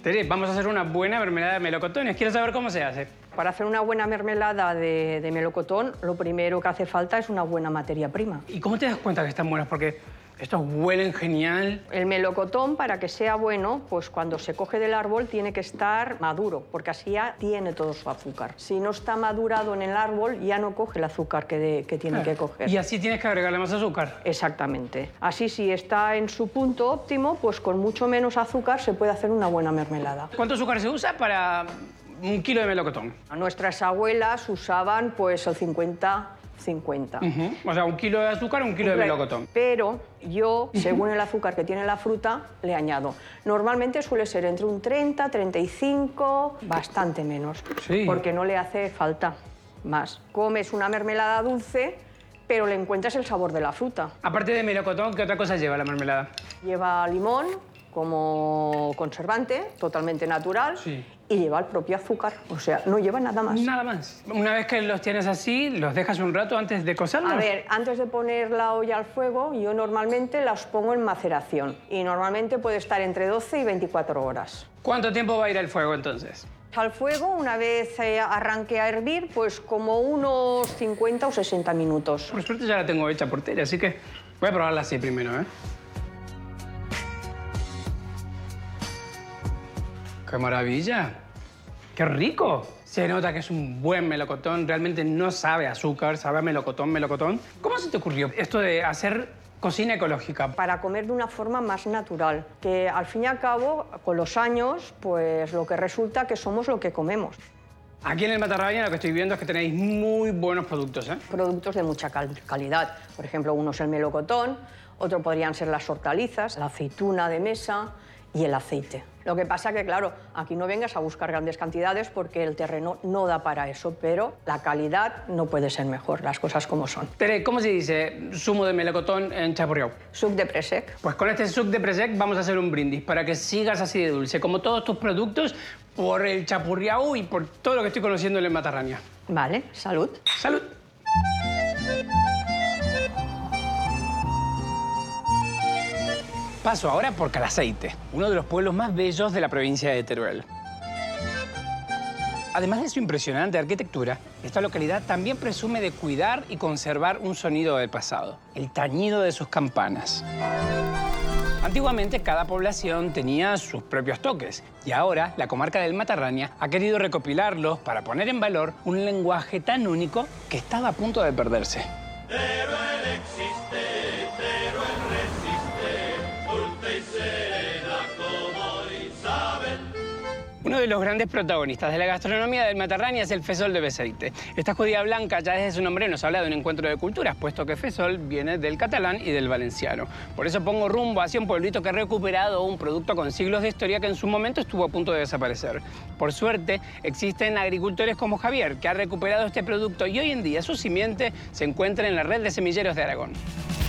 Tere, vamos a hacer una buena mermelada de melocotones. Quiero saber cómo se hace. Para hacer una buena mermelada de melocotón, lo primero que hace falta es una buena materia prima. ¿Y cómo te das cuenta que están buenos? Porque estos huelen genial. El melocotón, para que sea bueno, pues cuando se coge del árbol tiene que estar maduro, porque así ya tiene todo su azúcar. Si no está madurado en el árbol, ya no coge el azúcar que tiene que coger. Y así tienes que agregarle más azúcar. Exactamente. Así, si está en su punto óptimo, pues con mucho menos azúcar se puede hacer una buena mermelada. ¿Cuánto azúcar se usa para 1 kilo de melocotón? Nuestras abuelas usaban pues el 50-50. O sea, 1 kilo de azúcar, 1 kilo de melocotón. Pero yo, según el azúcar que tiene la fruta, le añado. Normalmente suele ser entre un 30, 35, bastante menos. Sí. Porque no le hace falta más. Comes una mermelada dulce, pero le encuentras el sabor de la fruta. Aparte de melocotón, ¿qué otra cosa lleva la mermelada? Lleva limón como conservante, totalmente natural. Sí. Y lleva el propio azúcar, o sea, no lleva nada más. Nada más. Una vez que los tienes así, ¿los dejas un rato antes de cocerlos? A ver, antes de poner la olla al fuego, yo normalmente las pongo en maceración. Y normalmente puede estar entre 12 y 24 horas. ¿Cuánto tiempo va a ir al fuego, entonces? Al fuego, una vez arranque a hervir, pues como unos 50 o 60 minutos. Por suerte ya la tengo hecha por Tere, así que voy a probarla así primero, ¿eh? ¡Qué maravilla! ¡Qué rico! Se nota que es un buen melocotón. Realmente no sabe a azúcar, sabe a melocotón, melocotón. ¿Cómo se te ocurrió esto de hacer cocina ecológica? Para comer de una forma más natural, que al fin y al cabo, con los años, pues lo que resulta que somos lo que comemos. Aquí en el Matarraña lo que estoy viendo es que tenéis muy buenos productos, ¿eh? Productos de mucha calidad. Por ejemplo, uno es el melocotón, otro podrían ser las hortalizas, la aceituna de mesa y el aceite. Lo que pasa que, claro, aquí no vengas a buscar grandes cantidades porque el terreno no da para eso, pero la calidad no puede ser mejor, las cosas como son. Tere, ¿cómo se dice zumo de melocotón en chapurriau? Suc de Pressec. Pues con este suc de Pressec vamos a hacer un brindis para que sigas así de dulce, como todos tus productos, por el chapurriau y por todo lo que estoy conociendo en el Matarraña. Vale, salud. ¡Salud! Paso ahora por Calaceite, uno de los pueblos más bellos de la provincia de Teruel. Además de su impresionante arquitectura, esta localidad también presume de cuidar y conservar un sonido del pasado, el tañido de sus campanas. Antiguamente, cada población tenía sus propios toques y ahora la comarca del Matarraña ha querido recopilarlos para poner en valor un lenguaje tan único que estaba a punto de perderse. Teruel existe, Teruel resiste, dulce y serena como Isabel. Uno de los grandes protagonistas de la gastronomía del Matarraña es el fesol de Beceite. Esta judía blanca ya desde su nombre nos habla de un encuentro de culturas, puesto que fesol viene del catalán y del valenciano. Por eso pongo rumbo hacia un pueblito que ha recuperado un producto con siglos de historia que en su momento estuvo a punto de desaparecer. Por suerte, existen agricultores como Javier, que ha recuperado este producto y hoy en día su simiente se encuentra en la red de semilleros de Aragón.